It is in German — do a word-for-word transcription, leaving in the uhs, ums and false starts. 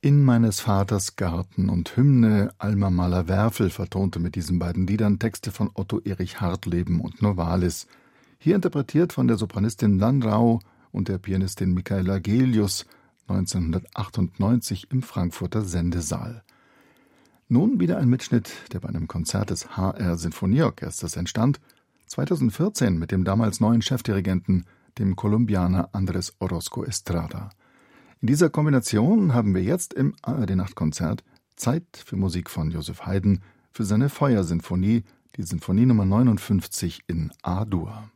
In meines Vaters Garten und Hymne Alma Mahler-Werfel vertonte mit diesen beiden Liedern Texte von Otto Erich Hartleben und Novalis. Hier interpretiert von der Sopranistin Lan Rau und der Pianistin Michaela Gelius neunzehnhundertachtundneunzig im Frankfurter Sendesaal. Nun wieder ein Mitschnitt, der bei einem Konzert des H R Sinfonieorchesters entstand, zweitausendvierzehn mit dem damals neuen Chefdirigenten, dem Kolumbianer Andrés Orozco Estrada. In dieser Kombination haben wir jetzt im A R D-Nachtkonzert Zeit für Musik von Joseph Haydn für seine Feuersinfonie, die Sinfonie Nummer neunundfünfzig in A-Dur.